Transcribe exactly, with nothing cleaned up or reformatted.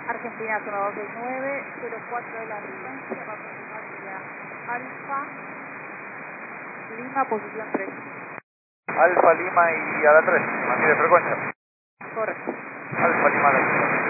Argentina uno dos seis nueve, cero cuatro de la Regencia, va a continuar vía Alfa, Lima, posición tres. Alfa Lima y a la tres, mantiene frecuencia. Correcto. Alfa Lima a la tres.